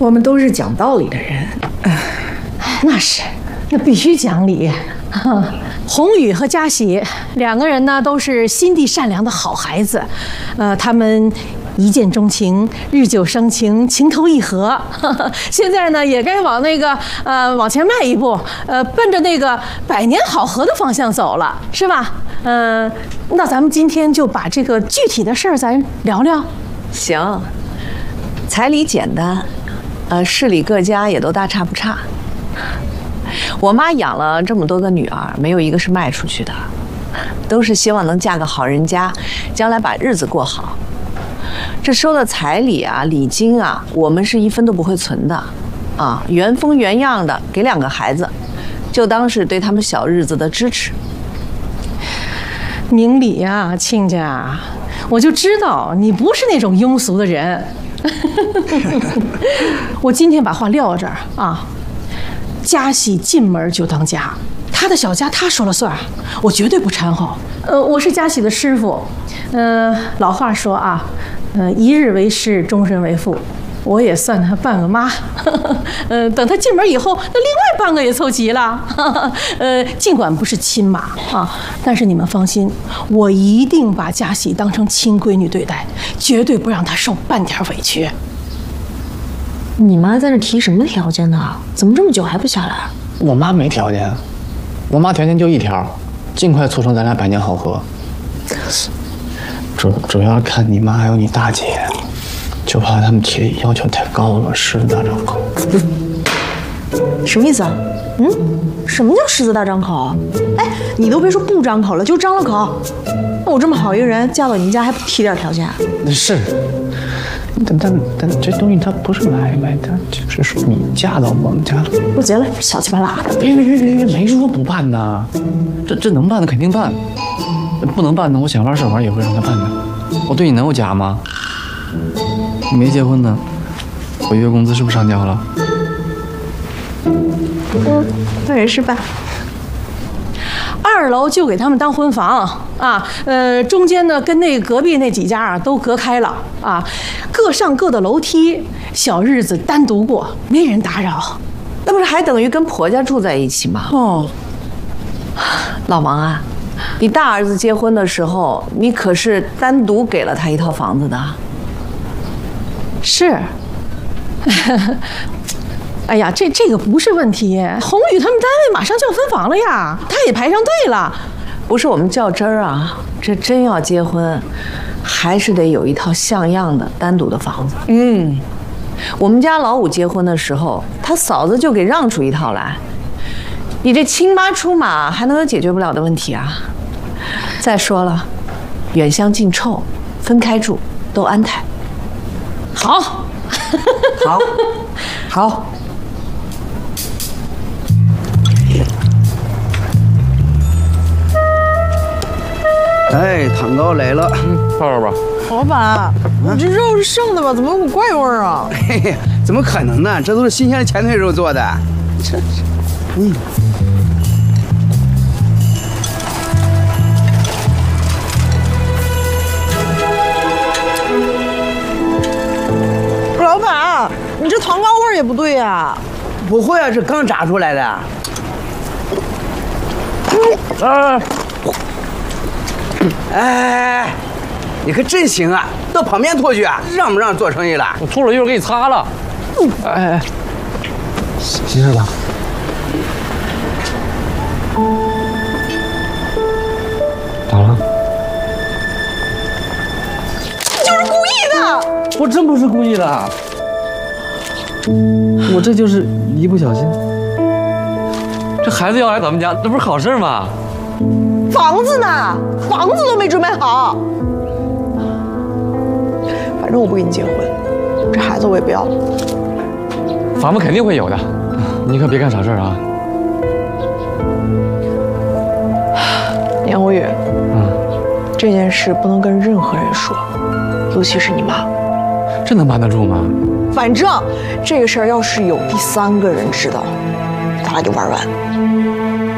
我们都是讲道理的人。 那是，那必须讲理。宏宇和嘉喜两个人呢，都是心地善良的好孩子，他们一见钟情，日久生情，情投意合。现在呢，也该往那个往前迈一步，奔着那个百年好合的方向走了，是吧？那咱们今天就把这个具体的事儿咱聊聊。 行，彩礼简单，市里各家也都大差不差。我妈养了这么多个女儿，没有一个是卖出去的，都是希望能嫁个好人家，将来把日子过好。这收的彩礼啊、礼金啊，我们是一分都不会存的，啊，原封原样的给2个孩子，就当是对他们小日子的支持。 明理呀，亲家，我就知道你不是那种庸俗的人。我今天把话撂到这儿啊。嘉喜进门就当家，他的小家他说了算，我绝对不掺和。我是嘉喜的师傅，老话说啊，一日为师，终身为父，我也算他半个妈。等他进门以后，那另外半个也凑齐了。尽管不是亲妈啊，但是你们放心，我一定把嘉喜当成亲闺女对待，绝对不让她受半点委屈。 你妈在这提什么条件呢？怎么这么久还不下来？ 我妈没条件，我妈条件就一条，尽快促成咱俩百年好合。主要看你妈还有你大姐，就怕他们提的要求太高了，狮子大张口。 什么意思啊？什么叫狮子大张口？哎，你都别说不张口了，就张了口。我这么好一个人嫁到你们家还不提点条件？ 是。但这东西它不是买卖，它就是说你嫁到我们家了， 我结了，小气巴拉的。 别，没说不办呢，这能办的肯定办，不能办的我想法设法也会让他办的。我对你能有假吗？你没结婚呢，我月工资是不是上交了？ 那也是办。 2楼就给他们当婚房啊，中间呢跟那隔壁那几家啊都隔开了啊，各上各的楼梯，小日子单独过，没人打扰。 那不是还等于跟婆家住在一起吗？ 哦， 老王啊，你大儿子结婚的时候，你可是单独给了他一套房子的。 是。哎呀，这个不是问题。宏宇他们单位马上就要分房了呀，他也排上队了。 不是我们较真儿啊，这真要结婚，还是得有一套像样的单独的房子。我们家老五结婚的时候，他嫂子就给让出一套来。你这亲妈出马，还能有解决不了的问题啊？再说了，远香近臭，分开住都安泰。 好， 好。 哎，汤糕来了， 泡泡吧。 老板，你这肉是剩的吧？怎么有股怪味儿啊？ 嘿嘿，怎么可能呢？这都是新鲜的前腿肉做的。 老板，你这糖糕味儿也不对呀。 不会啊，这刚炸出来的。哎，你可真行啊！到旁边拖去啊，让不让做生意了？ 我吐了，一会儿给你擦了。哎，洗事吧。咋了？ 就是故意的。 我真不是故意的，我这就是一不小心。这孩子要来咱们家，这不是好事吗？ 房子呢？房子都没准备好。反正我不跟你结婚，这孩子我也不要了。 房子肯定会有的，你可别干傻事啊！ 年无宇，这件事不能跟任何人说，尤其是你妈。 这能瞒得住吗？ 反正这个事儿要是有第3个人知道，咱俩就玩完。